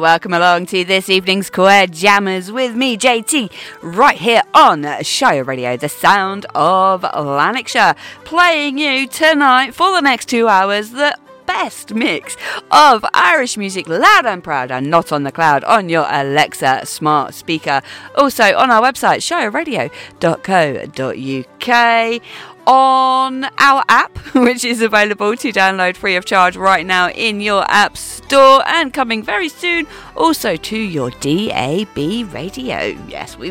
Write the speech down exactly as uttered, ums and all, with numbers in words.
Welcome along to this evening's Choir Jammers with me, J T, right here on Shire Radio, the sound of Lanarkshire, playing you tonight for the next two hours the best mix of Irish music, loud and proud and not on the cloud, on your Alexa smart speaker. Also on our website, shire radio dot co dot uk. On our app, which is available to download free of charge right now in your app store, and coming very soon also to your D A B radio. Yes, we